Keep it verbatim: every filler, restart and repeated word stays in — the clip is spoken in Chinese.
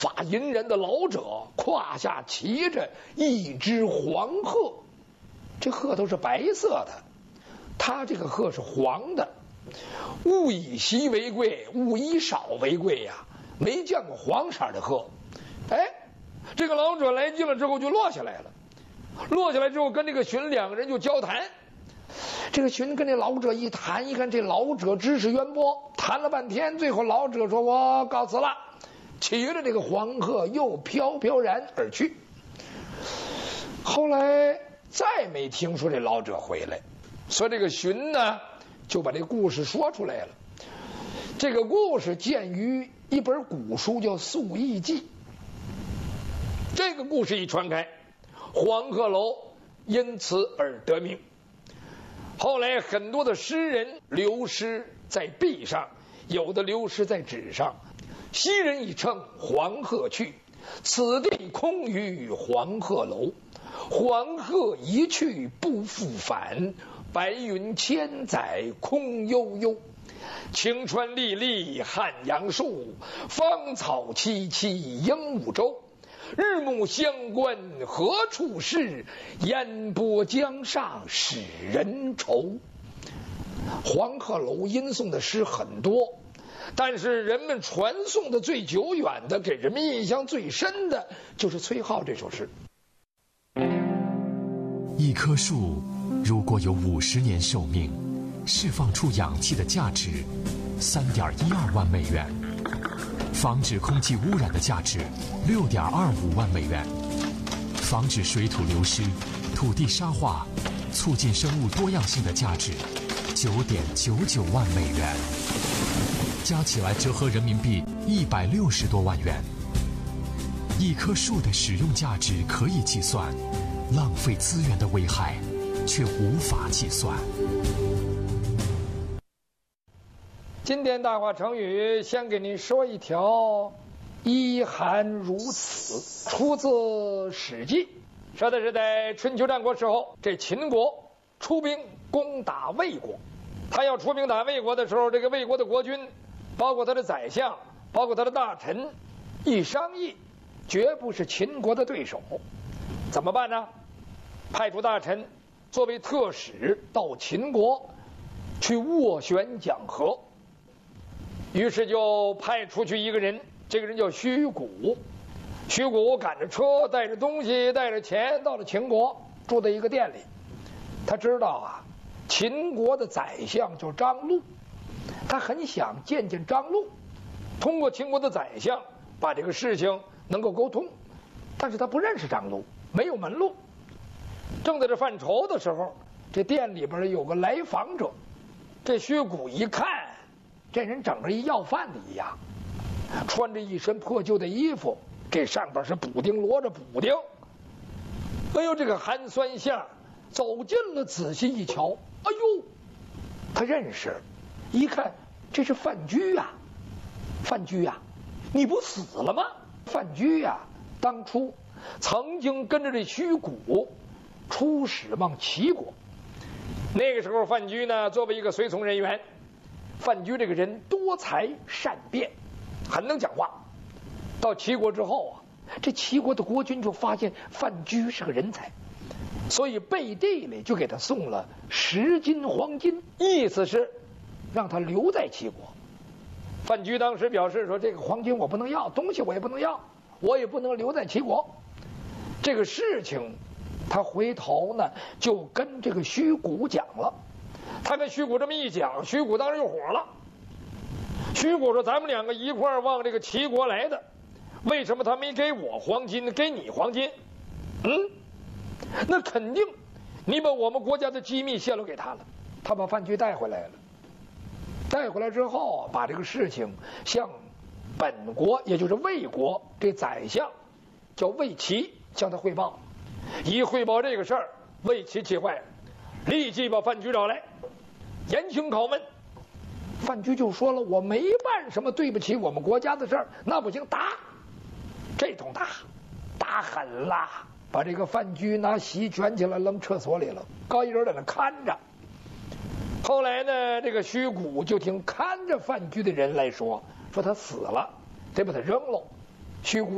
发银人的老者胯下骑着一只黄鹤，这鹤都是白色的，他这个鹤是黄的。物以稀为贵，物以少为贵呀、啊，没见过黄色的鹤。哎，这个老者来劲了之后就落下来了，落下来之后跟这个荀两个人就交谈。这个荀跟这老者一谈，一看这老者知识渊博，谈了半天，最后老者说：“我告辞了。”骑着这个黄鹤又飘飘然而去。后来再没听说这老者回来，所以这个荀呢就把这故事说出来了。这个故事见于一本古书叫《素异记》。这个故事一传开，黄鹤楼因此而得名。后来很多的诗人流失在壁上，有的流失在纸上。昔人已称黄鹤去，此地空余黄鹤楼。黄鹤一去不复返，白云千载空悠悠。晴川历历汉阳树，芳草萋萋鹦鹉洲。日暮乡关何处是？烟波江上使人愁。黄鹤楼吟诵的诗很多，但是人们传颂的最久远的，给人们印象最深的就是崔颢这首诗。 一棵树如果有五十年寿命，释放出氧气的价值三点一二万美元，防止空气污染的价值六点二五万美元，防止水土流失、土地沙化、促进生物多样性的价值九点九九万美元，加起来折合人民币一百六十多万元。一棵树的使用价值可以计算，浪费资源的危害却无法计算。 今天大话成语先给您说一条，一寒如此，出自《史记》，说的是在春秋战国时候，这秦国出兵攻打魏国。他要出兵打魏国的时候，这个魏国的国君，包括他的宰相，包括他的大臣，一商议，绝不是秦国的对手。怎么办呢？派出大臣作为特使到秦国去斡旋讲和。于是就派出去一个人，这个人叫虚谷。虚谷赶着车，带着东西，带着钱，到了秦国，住在一个店里。他知道啊，秦国的宰相叫张禄，他很想见见张禄，通过秦国的宰相把这个事情能够沟通。但是他不认识张禄，没有门路。正在这犯愁的时候，这店里边有个来访者，这虚谷一看，这人整着一要饭的一样，穿着一身破旧的衣服，这上边是补丁摞着补丁。哎呦，这个寒酸相走近了，仔细一瞧，哎呦，他认识，一看这是范雎呀、啊，范雎呀、啊，你不死了吗？范雎呀、啊，当初曾经跟着这虚谷出使往齐国。那个时候范雎呢，作为一个随从人员，范雎这个人多才善辩，很能讲话。到齐国之后啊，这齐国的国君就发现范雎是个人才，所以背地里就给他送了十斤黄金，意思是让他留在齐国。范雎当时表示说，这个黄金我不能要，东西我也不能要，我也不能留在齐国。这个事情他回头呢就跟这个虚谷讲了。他跟虚谷这么一讲，虚谷当时就火了。虚谷说，咱们两个一块儿往这个齐国来的，为什么他没给我黄金，给你黄金？嗯，那肯定你把我们国家的机密泄露给他了。他把范雎带回来了，带回来之后把这个事情向本国，也就是魏国这宰相叫魏齐向他汇报。一汇报这个事儿，魏齐气坏了，立即把范雎找来严刑拷问。范雎就说了，我没办什么对不起我们国家的事儿，那不行，打。这通打打狠了，把这个范雎拿席卷起来扔厕所里了，高一人在那看着。后来呢，这个虚谷就听看着范雎的人来说，说他死了，得把他扔了。虚谷